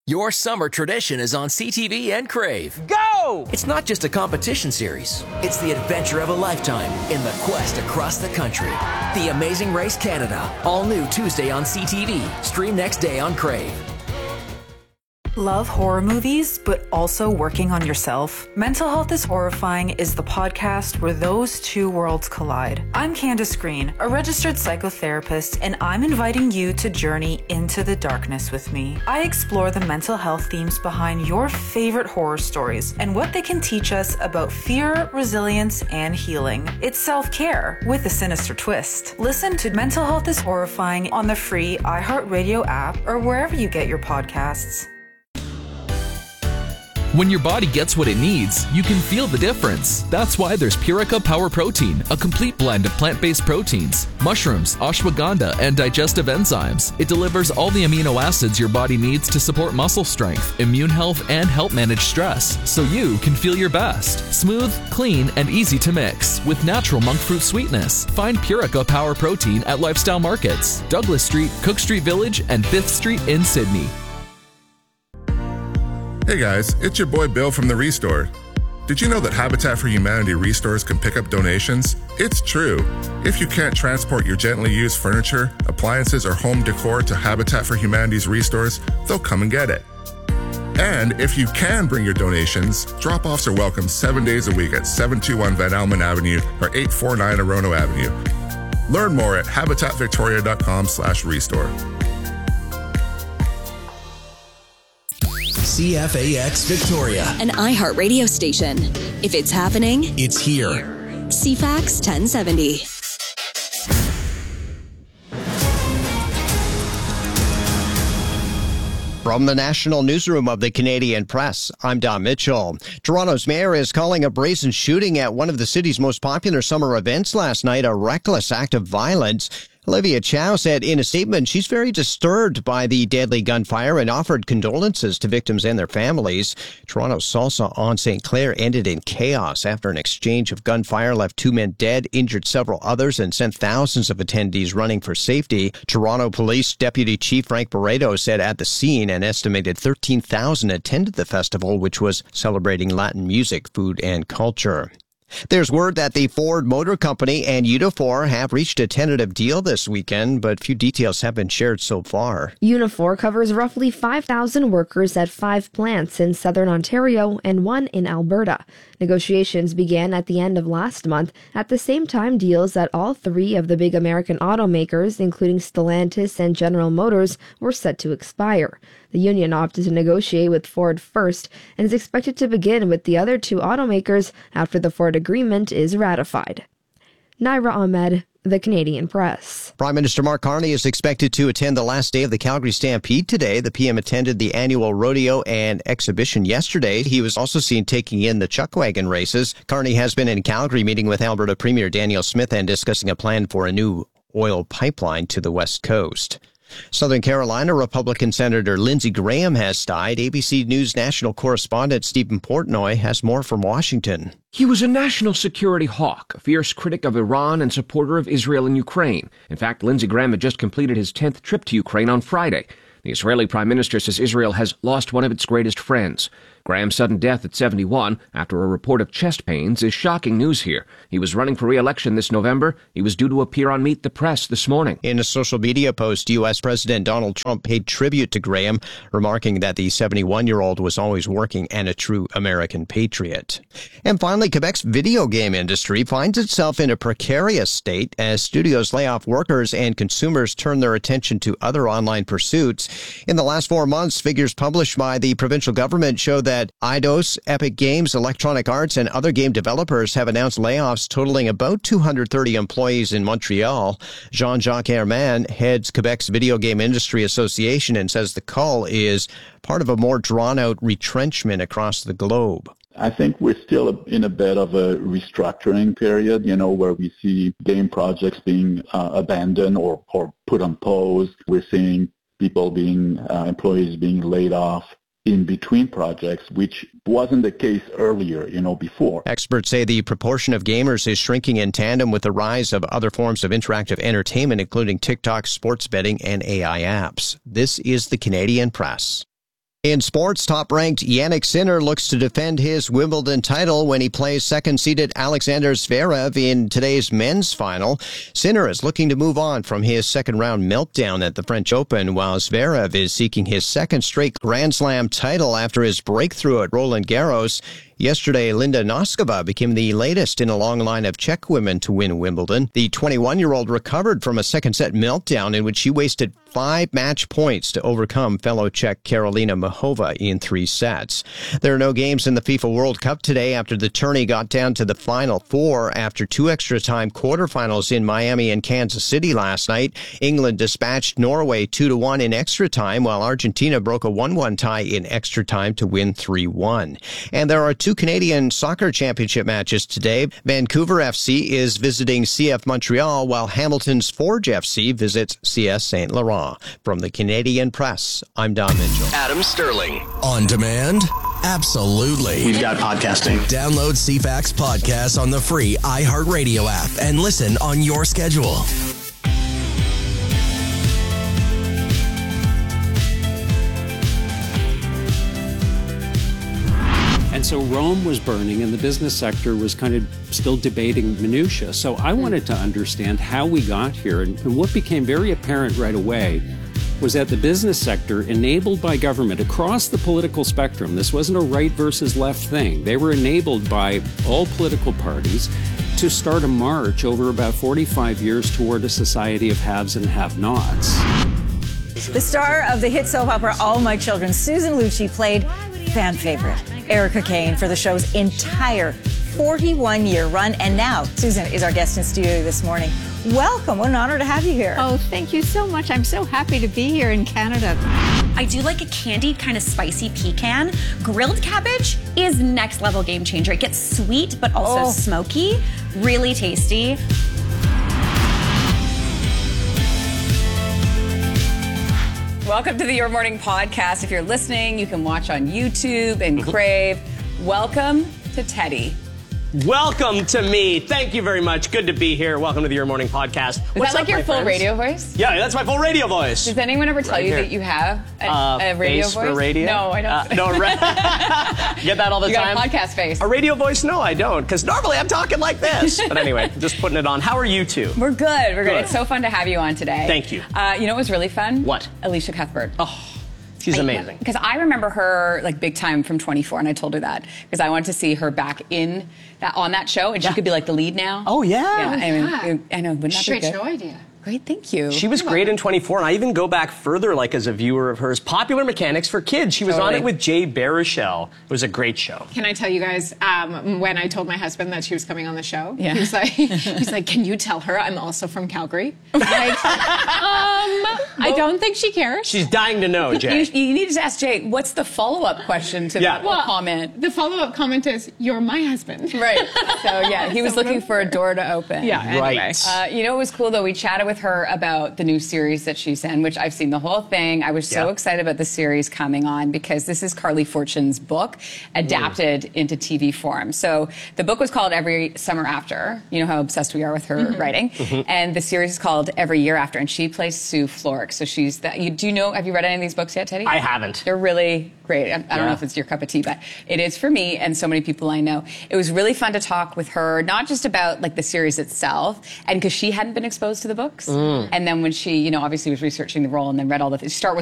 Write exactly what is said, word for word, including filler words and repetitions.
Your summer tradition is on C T V and Crave. Go! It's not just a competition series. It's the adventure of a lifetime in the quest across the country. The Amazing Race Canada. All new Tuesday on C T V. Stream next day on Crave. Love horror movies, but also working on yourself? Mental Health is Horrifying is the podcast where those two worlds collide. I'm Candace Green, a registered psychotherapist, and I'm inviting you to journey into the darkness with me. I explore the mental health themes behind your favorite horror stories and what they can teach us about fear, resilience, and healing. It's self-care with a sinister twist. Listen to Mental Health is Horrifying on the free iHeartRadio app or wherever you get your podcasts. When your body gets what it needs, you can feel the difference. That's why there's Purica Power Protein, a complete blend of plant-based proteins, mushrooms, ashwagandha, and digestive enzymes. It delivers all the amino acids your body needs to support muscle strength, immune health, and help manage stress, so you can feel your best. Smooth, clean, and easy to mix with natural monk fruit sweetness. Find Purica Power Protein at Lifestyle Markets, Douglas Street, Cook Street Village, and fifth Street in Sydney. Hey guys, it's your boy Bill from The Restore. Did you know that Habitat for Humanity Restores can pick up donations? It's true. If you can't transport your gently used furniture, appliances, or home decor to Habitat for Humanity's Restores, they'll come and get it. And if you can bring your donations, drop-offs are welcome seven days a week at seven two one Van Almen Avenue or eight four nine Orono Avenue. Learn more at habitat victoria dot com slash restore. C F A X Victoria, an iHeart radio station. If it's happening, it's here. C FAX ten seventy. From the National Newsroom of the Canadian Press, I'm Don Mitchell. Toronto's mayor is calling a brazen shooting at one of the city's most popular summer events last night a reckless act of violence. Olivia Chow said in a statement she's very disturbed by the deadly gunfire and offered condolences to victims and their families. Toronto's Salsa on Saint Clair ended in chaos after an exchange of gunfire left two men dead, injured several others, and sent thousands of attendees running for safety. Toronto Police Deputy Chief Frank Barreto said at the scene an estimated thirteen thousand attended the festival, which was celebrating Latin music, food, and culture. There's word that the Ford Motor Company and Unifor have reached a tentative deal this weekend, but few details have been shared so far. Unifor covers roughly five thousand workers at five plants in southern Ontario and one in Alberta. Negotiations began at the end of last month. At the same time, deals at all three of the big American automakers, including Stellantis and General Motors, were set to expire. The union opted to negotiate with Ford first and is expected to begin with the other two automakers after the Ford agreement is ratified. Naira Ahmed, The Canadian Press. Prime Minister Mark Carney is expected to attend the last day of the Calgary Stampede today. The P M attended the annual rodeo and exhibition yesterday. He was also seen taking in the chuckwagon races. Carney has been in Calgary meeting with Alberta Premier Daniel Smith and discussing a plan for a new oil pipeline to the west coast. Southern Carolina Republican Senator Lindsey Graham has died. A B C News national correspondent Stephen Portnoy has more from Washington. He was a national security hawk, a fierce critic of Iran and supporter of Israel and Ukraine. In fact, Lindsey Graham had just completed his tenth trip to Ukraine on Friday. The Israeli Prime Minister says Israel has lost one of its greatest friends. Graham's sudden death at seventy-one after a report of chest pains is shocking news here. He was running for re-election this November. He was due to appear on Meet the Press this morning. In a social media post, U S President Donald Trump paid tribute to Graham, remarking that the seventy-one-year-old was always working and a true American patriot. And finally, Quebec's video game industry finds itself in a precarious state as studios lay off workers and consumers turn their attention to other online pursuits. In the last four months, figures published by the provincial government show that Eidos, Epic Games, Electronic Arts, and other game developers have announced layoffs totaling about two hundred thirty employees in Montreal. Jean-Jacques Herman heads Quebec's Video Game Industry Association and says the call is part of a more drawn-out retrenchment across the globe. I think we're still in a bit of a restructuring period, you know, where we see game projects being uh, abandoned or, or put on pause. We're seeing people being, uh, employees being laid off in between projects, which wasn't the case earlier, you know, before. Experts say the proportion of gamers is shrinking in tandem with the rise of other forms of interactive entertainment, including TikTok, sports betting, and A I apps. This is the Canadian Press. In sports, top-ranked Jannik Sinner looks to defend his Wimbledon title when he plays second-seeded Alexander Zverev in today's men's final. Sinner is looking to move on from his second-round meltdown at the French Open, while Zverev is seeking his second straight Grand Slam title after his breakthrough at Roland Garros. Yesterday, Linda Noskova became the latest in a long line of Czech women to win Wimbledon. The twenty-one-year-old recovered from a second-set meltdown in which she wasted five match points to overcome fellow Czech Karolina Muchova in three sets. There are no games in the FIFA World Cup today after the tourney got down to the final four after two extra-time quarterfinals in Miami and Kansas City last night. England dispatched Norway two to one in extra time, while Argentina broke a one one tie in extra time to win three one. And there are two Canadian soccer championship matches today. Vancouver F C is visiting C F Montreal, while Hamilton's Forge F C visits C S Saint Laurent. From the Canadian Press, I'm Don Mitchell. Adam Sterling. On demand? Absolutely. We've got podcasting. Download C FAX Podcasts on the free iHeartRadio app and listen on your schedule. And so Rome was burning and the business sector was kind of still debating minutia. So I wanted to understand how we got here. And, and what became very apparent right away was that the business sector, enabled by government across the political spectrum, this wasn't a right versus left thing. They were enabled by all political parties to start a march over about forty-five years toward a society of haves and have-nots. The star of the hit soap opera All My Children, Susan Lucci, played fan favorite Erica Kane for the show's entire forty-one-year run. And now, Susan is our guest in studio this morning. Welcome. What an honor to have you here. Oh, thank you so much. I'm so happy to be here in Canada. I do like a candied, kind of spicy pecan. Grilled cabbage is next level game changer. It gets sweet, but also oh. smoky. Really tasty. Welcome to the Your Morning Podcast. If you're listening, you can watch on YouTube and Crave. Welcome to Teddy. Welcome to me. Thank you very much. Good to be here. Welcome to the Your Morning Podcast. Is What's that like up, your my full friends? radio voice? Yeah, that's my full radio voice. Does anyone ever tell Right you here. that you have a, Uh, a radio face voice? for radio? No, I don't. Uh, no, ra- Get that all the you time? got a podcast face. A radio voice? No, I don't, because normally I'm talking like this. But anyway, just putting it on. How are you two? We're good. We're good. Good. It's so fun to have you on today. Thank you. Uh, you know what was really fun? What? Alicia Cuthbert. Oh. She's amazing. Because I remember her like big time from twenty-four, and I told her that because I wanted to see her back in that on that show, and she yeah. could be like the lead now. Oh yeah. Yeah, Oh, I mean, yeah. it, I know, wouldn't that Great be good? show idea. Great, thank you. She was great in twenty-four, and I even go back further, like as a viewer of hers. Popular Mechanics for Kids. She was Totally. on it with Jay Baruchel. It was a great show. Can I tell you guys, um, when I told my husband that she was coming on the show, Yeah. he was like, he's like, can you tell her I'm also from Calgary? I'm like, um, I don't think she cares. She's dying to know, Jay. You, you need to ask Jay, what's the follow-up question to Yeah. that Well, comment? The follow-up comment is, you're my husband. Right. So, yeah, he was So looking for a door to open. Yeah, anyway. Right. Uh, you know what was cool, though? We chatted with her about the new series that she's in, which I've seen the whole thing. I was so Yeah. excited about the series coming on because this is Carly Fortune's book adapted mm. into T V form. So the book was called Every Summer After. You know how obsessed we are with her mm-hmm. writing. Mm-hmm. And the series is called Every Year After, and she plays Sue Florek. So she's that. You, do you know, have you read any of these books yet, Teddy? I haven't. They're really great. I, I don't Yeah. know if it's your cup of tea, but it is for me and so many people I know. It was really fun to talk with her, not just about like the series itself, and because she hadn't been exposed to the books. Mm. And then when she, you know, obviously was researching the role and then read all the things, start with